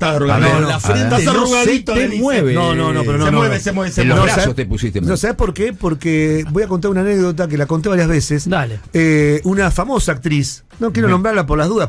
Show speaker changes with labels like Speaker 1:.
Speaker 1: estás arrugadito.
Speaker 2: No,
Speaker 1: La frente
Speaker 2: estás
Speaker 1: arrugadito.
Speaker 2: te mueve.
Speaker 1: No, pero no. Se mueve.
Speaker 2: En los brazos
Speaker 3: ¿sabes?
Speaker 2: te pusiste mal.
Speaker 3: No, ¿sabes por qué? Porque voy a contar una anécdota que la conté varias veces.
Speaker 4: Dale.
Speaker 3: Una famosa actriz, no quiero nombrarla por las dudas,